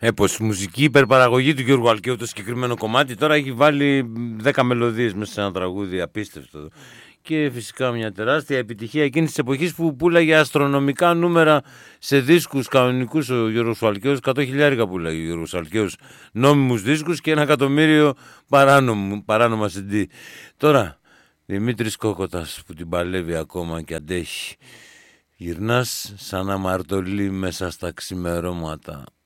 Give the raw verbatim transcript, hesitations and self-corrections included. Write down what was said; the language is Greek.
Ε, πως μουσική υπερπαραγωγή του Γιώργου Αλκαίου το συγκεκριμένο κομμάτι. Τώρα έχει βάλει δέκα μελωδίες μέσα σε ένα τραγούδι απίστευτο. Και φυσικά μια τεράστια επιτυχία εκείνης της εποχής που πουλάγε αστρονομικά νούμερα σε δίσκους κανονικούς ο Γιώργος Αλκαίος. εκατό χιλιάρικα πουλάγε ο Γιώργος Αλκαίος νόμιμους δίσκους και ένα εκατομμύριο παράνομο, παράνομα σι ντι. Τώρα, Δημήτρης Κόκοτας που την παλεύει ακόμα και αντέχει. Γυρνάς σαν αμαρτωλή μέσα στα ξημερώματα.